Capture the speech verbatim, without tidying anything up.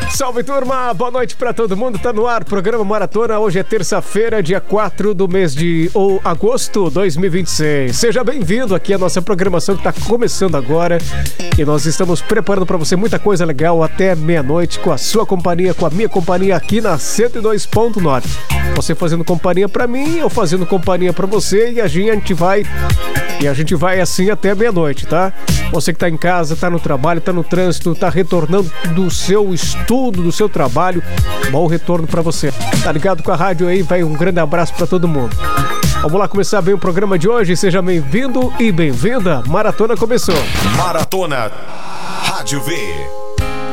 Salve, turma! Boa noite pra todo mundo. Tá no ar, programa Maratona. Hoje é terça-feira, dia quatro do mês de ou, agosto de dois mil e vinte e seis. Seja bem-vindo aqui à nossa programação que tá começando agora. E nós estamos preparando pra você muita coisa legal até meia-noite com a sua companhia, com a minha companhia aqui na cento e dois ponto nove. Você fazendo companhia pra mim, eu fazendo companhia pra você e a gente vai... E a gente vai assim até meia-noite, tá? Você que tá em casa, tá no trabalho, tá no trânsito, tá retornando do seu estudo, do seu trabalho, bom retorno pra você. Tá ligado com a rádio aí? Vai um grande abraço pra todo mundo. Vamos lá começar bem o programa de hoje. Seja bem-vindo e bem-vinda. Maratona começou. Maratona Rádio V.